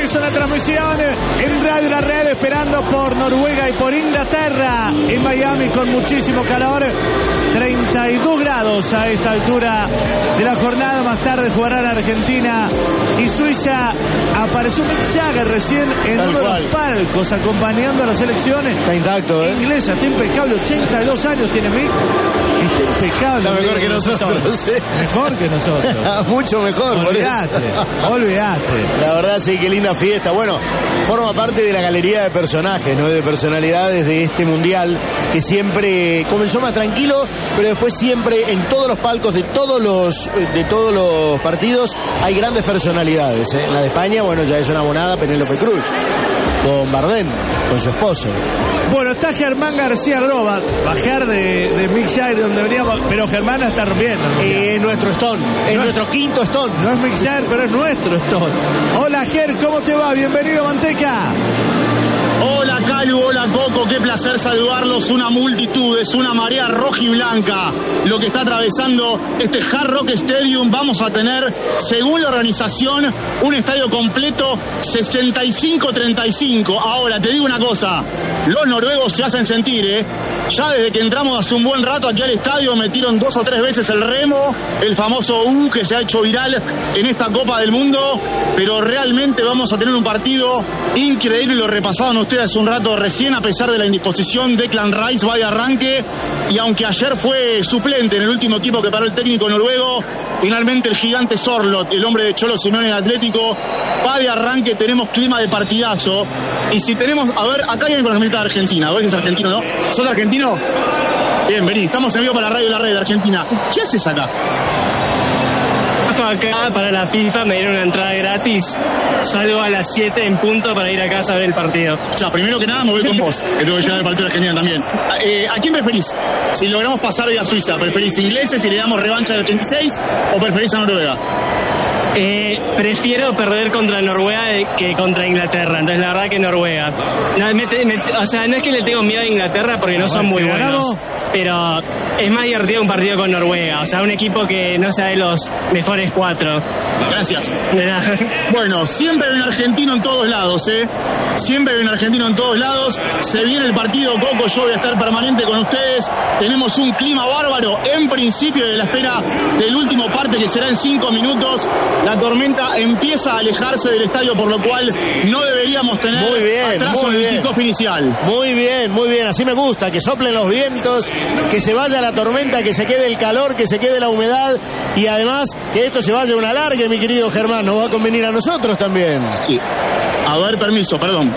Comienza la transmisión en Radio La Red, esperando por Noruega y por Inglaterra. En Miami con muchísimo calor, 32 grados a esta altura de la jornada. Más tarde jugarán Argentina y Suiza. Apareció Mick Jagger recién en uno de los palcos acompañando a las selecciones. Está intacto, inglesa, está impecable. 82 años tiene Mick. Está impecable. Está mejor que nosotros, ¿sí? Mejor que nosotros. Mucho mejor. Olvídate. La verdad, sí, qué linda fiesta. Bueno, forma parte de la galería de personajes, ¿no? De personalidades de este mundial, que siempre comenzó más tranquilo, pero después siempre en todos los palcos de todos los partidos hay grandes personalidades, ¿eh? En la de España, bueno, ya es una abonada Penélope Cruz, con Bardem, con su esposo. Bueno, está Germán García Groba, bajar de Mick Jagger donde veníamos, pero Germán está rompiendo. Nuestro Stone, nuestro quinto Stone. No es Mick Jagger, pero es nuestro Stone. Hola Ger, ¿cómo te va? Bienvenido, Manteca. Hola Calu, hola Coco, qué placer saludarlos. Una multitud, es una marea roja y blanca lo que está atravesando este Hard Rock Stadium. Vamos a tener, según la organización, un estadio completo 65-35. Ahora, te digo una cosa, los noruegos se hacen sentir, ¿eh? Ya desde que entramos hace un buen rato aquí al estadio metieron 2 o 3 veces el remo, el famoso que se ha hecho viral en esta Copa del Mundo, pero realmente vamos a tener un partido increíble. Lo repasaban ustedes hace un rato recién, a pesar de la indisposición. Declan Rice va de arranque, y aunque ayer fue suplente en el último equipo que paró el técnico noruego, finalmente el gigante Sorloth, el hombre de Cholo Simeone en Atlético, va de arranque. Tenemos clima de partidazo. Y si tenemos, a ver, acá hay alguien con la camiseta de Argentina. ¿Ves que es argentino, no? ¿Sos argentino? Bien, vení, estamos en vivo para la radio de La Red de Argentina. ¿Qué haces acá? Acá para la FIFA me dieron una entrada gratis. Salgo a las 7 en punto para ir a casa a ver el partido. Ya, primero que nada me voy con vos, que tengo que llegar al partido de Argentina también. ¿A quién preferís? Si logramos pasar hoy a Suiza, ¿preferís ingleses y le damos revancha del 86 o preferís a Noruega? Prefiero perder contra Noruega que contra Inglaterra. Entonces la verdad que Noruega. O sea, no es que le tengo miedo a Inglaterra porque no son muy buenos, pero es más divertido un partido con Noruega. O sea, un equipo que no sea de los mejores 4. Gracias. Bueno, siempre hay un argentino en todos lados, ¿eh? Siempre hay un argentino en todos lados. Se viene el partido, Coco, yo voy a estar permanente con ustedes. Tenemos un clima bárbaro, en principio, de la espera del último parte, que será en 5 minutos. La tormenta empieza a alejarse del estadio, por lo cual no deberíamos tener atraso en el kickoff inicial. Muy bien, así me gusta, que soplen los vientos, que se vaya la tormenta, que se quede el calor, que se quede la humedad, y además que esto se vaya una larga, mi querido Germán, nos va a convenir a nosotros también. Sí. A ver, permiso, perdón.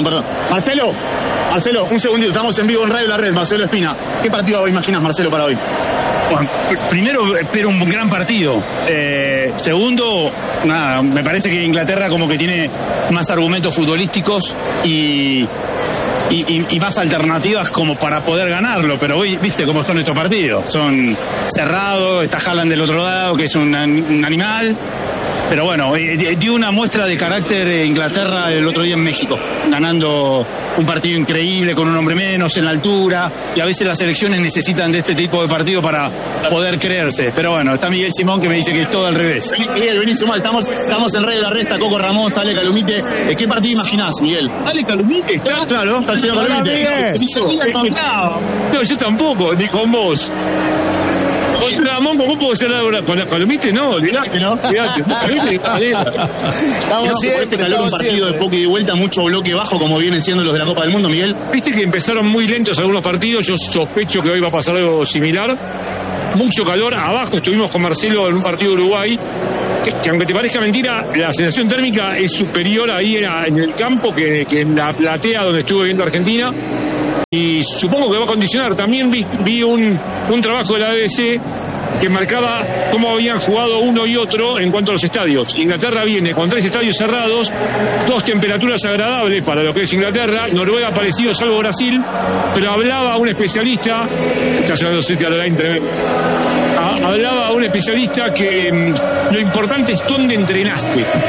Marcelo, un segundito, estamos en vivo en Radio La Red. Marcelo Espina, ¿qué partido imaginas, Marcelo, para hoy? Bueno, primero espero un gran partido. Segundo, nada, me parece que Inglaterra como que tiene más argumentos futbolísticos y más alternativas como para poder ganarlo, pero hoy, viste cómo son estos partidos, son cerrados, está Haaland del otro lado, que es un animal, pero bueno, dio una muestra de carácter de Inglaterra el otro día en México, ganando un partido increíble con un hombre menos en la altura, y a veces las selecciones necesitan de este tipo de partido para poder creerse, pero bueno, está Miguel Simón que me dice que es todo al revés. Miguel, vení, sumá, estamos en Radio La Red, está Coco Ramón, está Ale Calumite. ¿Qué partido imaginás, Miguel? Ale Calumite, está claro, está el señor Calumite. No, yo tampoco, ni con vos. Ramón, ¿cómo puedo ser ahora? ¿Con la Calumite? No, olvidate, ¿no? Estamos siempre, un partido de poco y de vuelta, mucho bloque bajo, como vienen siendo los de la Copa del Mundo, Miguel. Viste que empezaron muy lentos algunos partidos, yo sospecho que hoy va a pasar algo similar. Mucho calor, abajo estuvimos con Marcelo en un partido de Uruguay, que aunque te parezca mentira, la sensación térmica es superior ahí en el campo que en la platea donde estuve viendo Argentina, y supongo que va a condicionar. También vi un trabajo de la BBC que marcaba cómo habían jugado uno y otro en cuanto a los estadios. Inglaterra viene con 3 estadios cerrados, 2 temperaturas agradables para lo que es Inglaterra, Noruega parecido salvo Brasil, pero hablaba un especialista, está sonando City Line tremendo, hablaba un especialista que lo importante es dónde entrenaste.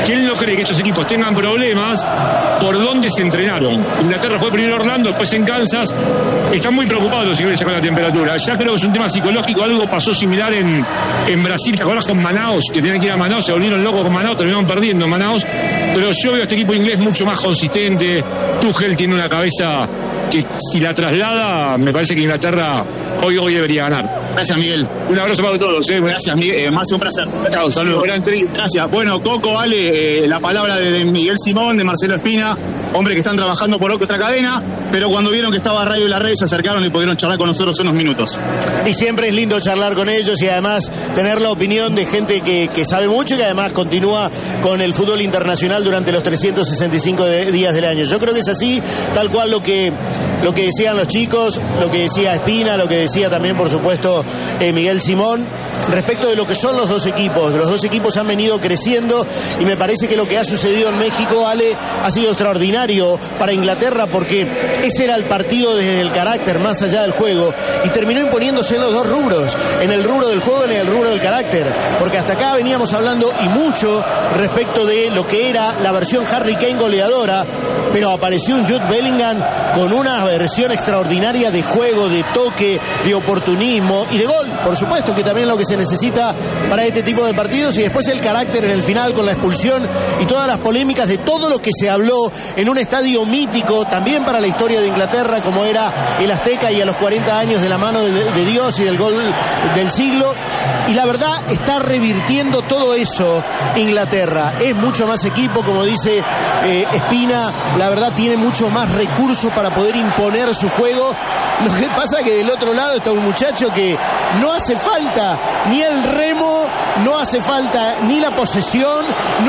que él no cree que estos equipos tengan problemas por dónde se entrenaron. Inglaterra fue primero Orlando, después en Kansas. Están muy preocupados los ingleses con la temperatura. Ya creo que es un tema psicológico. Algo pasó similar en Brasil. ¿Te acuerdas con Manaus? Que tenían que ir a Manaus, se volvieron locos con Manaus, terminaron perdiendo en Manaus. Pero yo veo a este equipo inglés mucho más consistente. Tuchel tiene una cabeza que si la traslada, me parece que Inglaterra hoy debería ganar. Gracias, Miguel. Un abrazo para todos. Gracias, Miguel. Más un placer. Chao, saludos. Gracias. Bueno, Coco, Ale, la palabra de Miguel Simón, de Marcelo Espina, hombre que están trabajando por otra cadena, pero cuando vieron que estaba Radio La Red se acercaron y pudieron charlar con nosotros unos minutos. Y siempre es lindo charlar con ellos y además tener la opinión de gente que sabe mucho y que además continúa con el fútbol internacional durante los 365 días del año. Yo creo que es así, tal cual lo que decían los chicos, lo que decía Espina, lo que decía también, por supuesto, Miguel Simón, respecto de lo que son los dos equipos. Los dos equipos han venido creciendo y me parece que lo que ha sucedido en México, Ale, ha sido extraordinario para Inglaterra porque ese era el partido desde el carácter, más allá del juego, y terminó imponiéndose en los dos rubros, en el rubro del juego y en el rubro del carácter, porque hasta acá veníamos hablando y mucho respecto de lo que era la versión Harry Kane goleadora, pero apareció un Jude Bellingham con una versión extraordinaria de juego, de toque, de oportunismo y de gol, por supuesto, que también es lo que se necesita para este tipo de partidos, y después el carácter en el final con la expulsión y todas las polémicas de todo lo que se habló en un estadio mítico también para la historia de Inglaterra como era el Azteca, y a los 40 años de la mano de Dios y del gol del siglo. Y la verdad está revirtiendo todo eso Inglaterra. Es mucho más equipo, como dice Espina, la verdad tiene mucho más recursos para poder imponer su juego. Lo que pasa es que del otro lado está un muchacho que no hace falta ni el remo, no hace falta ni la posesión,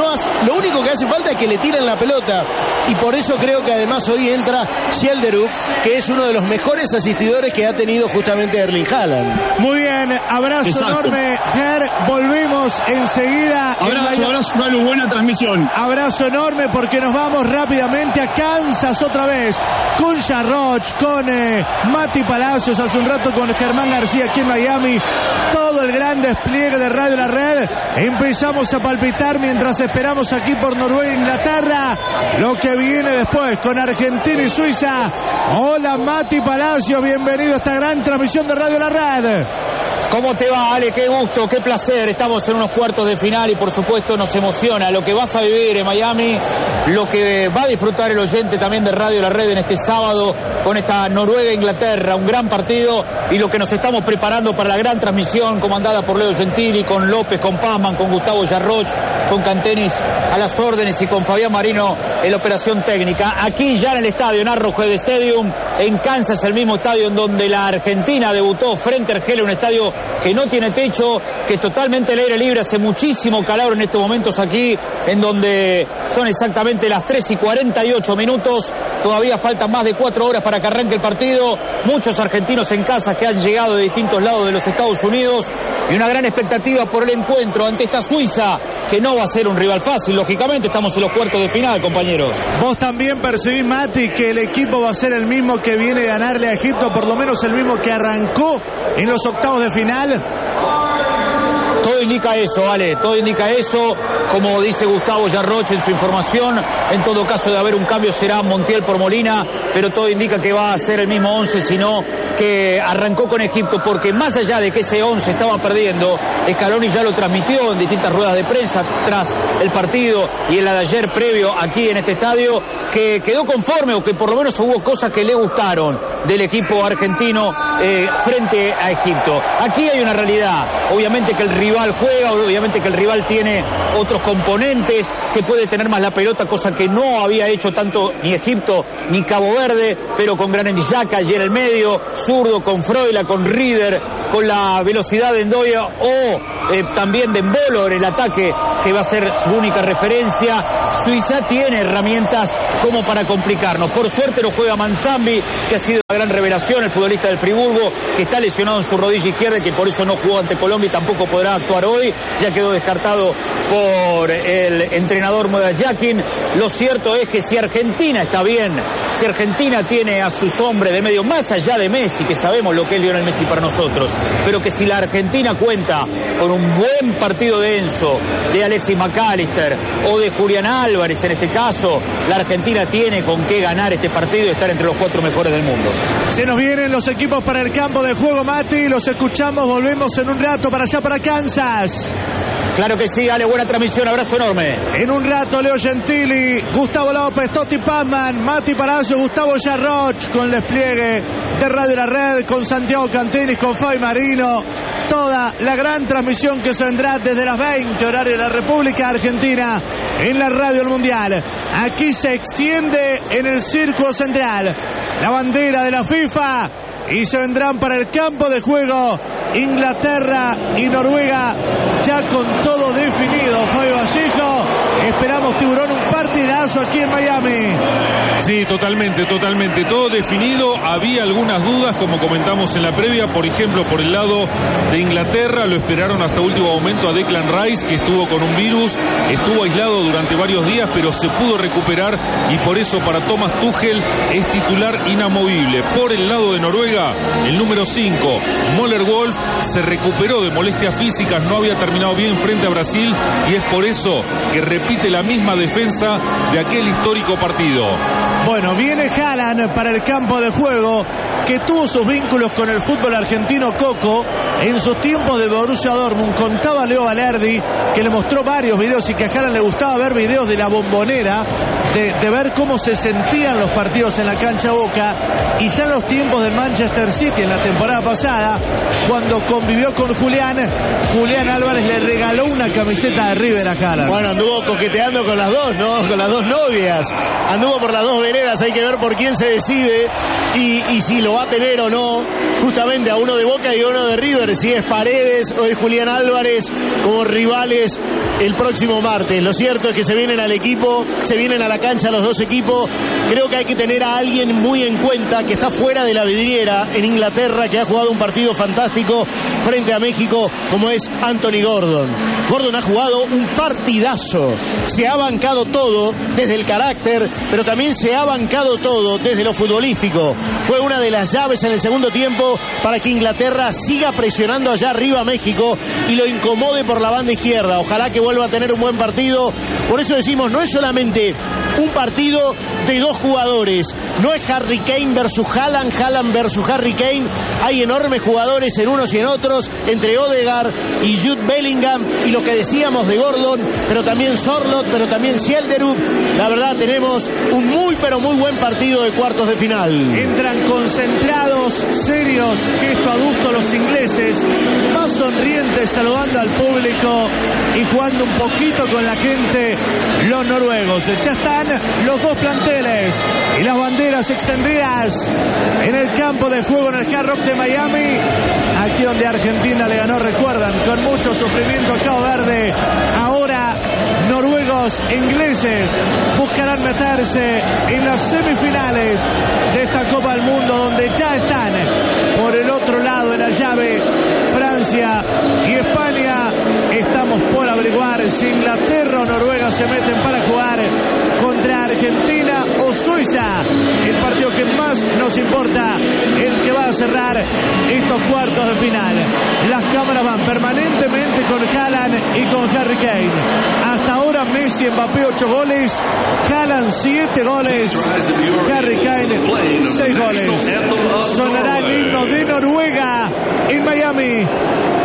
lo único que hace falta es que le tiren la pelota. Y por eso creo que además hoy entra Schelderup, que es uno de los mejores asistidores que ha tenido justamente Erling Haaland. Muy bien, abrazo enorme, Ger. Volvemos enseguida. Abrazo, Galu, buena transmisión. Abrazo enorme porque nos vamos rápidamente a Kansas otra vez con Jarroch, con Mati Palacios, hace un rato con Germán García aquí en Miami. Todo el gran despliegue de Radio La Red. Empezamos a palpitar mientras esperamos aquí por Noruega e Inglaterra lo que viene después con Argentina y Suiza. Hola Mati Palacio, bienvenido a esta gran transmisión de Radio La Red. ¿Cómo te va, Ale? Qué gusto, qué placer. Estamos en unos cuartos de final y por supuesto nos emociona lo que vas a vivir en Miami, lo que va a disfrutar el oyente también de Radio La Red en este sábado con esta Noruega-Inglaterra, un gran partido, y lo que nos estamos preparando para la gran transmisión comandada por Leo Gentili, con López, con Pazman, con Gustavo Jarroch, con Cantenis a las órdenes y con Fabián Marino en la operación técnica. Aquí ya en el estadio, en Arrowhead Stadium, en Kansas, el mismo estadio en donde la Argentina debutó frente a Argelia, un estadio que no tiene techo, que es totalmente al aire libre, hace muchísimo calor en estos momentos aquí, en donde son exactamente las 3:48. Todavía faltan más de 4 horas para que arranque el partido. Muchos argentinos en casa que han llegado de distintos lados de los Estados Unidos, y una gran expectativa por el encuentro ante esta Suiza, que no va a ser un rival fácil. Lógicamente estamos en los cuartos de final, compañeros. ¿Vos también percibís, Mati, que el equipo va a ser el mismo que viene a ganarle a Egipto, por lo menos el mismo que arrancó en los octavos de final? Todo indica eso, vale, todo indica eso, como dice Gustavo Jarroch en su información. En todo caso, de haber un cambio será Montiel por Molina, pero todo indica que va a ser el mismo 11, sino que arrancó con Egipto, porque más allá de que ese 11 estaba perdiendo, Scaloni ya lo transmitió en distintas ruedas de prensa tras el partido y en la de ayer previo aquí en este estadio, que quedó conforme, o que por lo menos hubo cosas que le gustaron del equipo argentino frente a Egipto. Aquí hay una realidad, obviamente que el rival juega, obviamente que el rival tiene otros componentes, que puede tener más la pelota, cosa que no había hecho tanto ni Egipto ni Cabo Verde, pero con Granit Xhaka allí en el medio, zurdo, con Freuler, con Rieder, con la velocidad de Ndoye o también de Embolo en el ataque, que va a ser su única referencia. Suiza tiene herramientas como para complicarnos. Por suerte no juega Manzambi, que ha sido una gran revelación, el futbolista del Friburgo, que está lesionado en su rodilla izquierda y que por eso no jugó ante Colombia y tampoco podrá actuar hoy. Ya quedó descartado por el entrenador Moda Yakin. Lo cierto es que si Argentina está bien, si Argentina tiene a sus hombres de medio, más allá de Messi, que sabemos lo que es Lionel Messi para nosotros, pero que si la Argentina cuenta con un un buen partido de Enzo, de Alexis McAllister o de Julián Álvarez en este caso, la Argentina tiene con qué ganar este partido y estar entre los 4 mejores del mundo. Se nos vienen los equipos para el campo de juego, Mati, los escuchamos, volvemos en un rato para allá, para Kansas. Claro que sí, Ale, buena transmisión, abrazo enorme. En un rato, Leo Gentili, Gustavo López, Totti Pazman, Mati Palacio, Gustavo Yarroch, con el despliegue de Radio La Red, con Santiago Cantinis, con Fabi Marino, toda la gran transmisión que se vendrá desde las 20, horario de la República Argentina, en la Radio del Mundial. Aquí se extiende en el Círculo Central la bandera de la FIFA y se vendrán para el campo de juego Inglaterra y Noruega, ya con todo definido. Fabio Vallejo, esperamos, Tiburón, un partidazo aquí en Miami. Sí, totalmente, todo definido. Había algunas dudas, como comentamos en la previa, por ejemplo, por el lado de Inglaterra, lo esperaron hasta último momento a Declan Rice, que estuvo con un virus, estuvo aislado durante varios días, pero se pudo recuperar y por eso para Thomas Tuchel es titular inamovible. Por el lado de Noruega, el número 5, Möller Wolf, se recuperó de molestias físicas, no había terminado bien frente a Brasil y es por eso que repite la misma defensa de aquel histórico partido. Bueno, viene Haaland para el campo de juego, que tuvo sus vínculos con el fútbol argentino, Coco, en sus tiempos de Borussia Dortmund. Contaba Leo Valerdi que le mostró varios videos y que a Haaland le gustaba ver videos de la Bombonera, de ver cómo se sentían los partidos en la cancha Boca, y ya en los tiempos del Manchester City en la temporada pasada, cuando convivió con Julián Álvarez le regaló una camiseta de River a Haaland. Bueno, anduvo coqueteando con las dos, ¿no? Con las dos novias, anduvo por las dos veredas, hay que ver por quién se decide y si lo va a tener o no, justamente a uno de Boca y a uno de River, si es Paredes o es Julián Álvarez como rivales el próximo martes. Lo cierto es que se vienen al equipo, se vienen a la cancha los dos equipos. Creo que hay que tener a alguien muy en cuenta que está fuera de la vidriera en Inglaterra, que ha jugado un partido fantástico frente a México, como es Anthony Gordon. Gordon ha jugado un partidazo, se ha bancado todo desde el carácter, pero también se ha bancado todo desde lo futbolístico. Fue una de las llaves en el segundo tiempo para que Inglaterra siga presionando allá arriba a México y lo incomode por la banda izquierda. Ojalá que vuelva a tener un buen partido. Por eso decimos, no es solamente un partido de dos jugadores, no es Harry Kane versus Haaland, Haaland versus Harry Kane. Hay enormes jugadores en unos y en otros, entre Odegaard y Jude Bellingham, y lo que decíamos de Gordon, pero también Sorloth, pero también Sjelderup. La verdad, tenemos un muy pero muy buen partido de cuartos de final. Entran concentrados, serios, gesto adusto los ingleses, más sonrientes, saludando al público y jugando un poquito con la gente los noruegos. Ya están los dos planteles y las banderas extendidas en el campo de juego en el Hard Rock de Miami, aquí donde Argentina le ganó, recuerdan, con mucho sufrimiento a Cabo Verde. Ahora noruegos e ingleses buscarán meterse en las semifinales de esta Copa del Mundo, donde ya están por el otro lado de la llave Francia y España. Estamos por averiguar si Inglaterra o Noruega se meten para jugar contra Argentina o Suiza, el partido que más nos importa, el que va a cerrar estos cuartos de final. Las cámaras van permanentemente con Haaland y con Harry Kane. Hasta ahora Messi, Mbappé 8 goles, Haaland 7 goles, Harry Kane 6 goles. Sonará el himno de Noruega en Miami.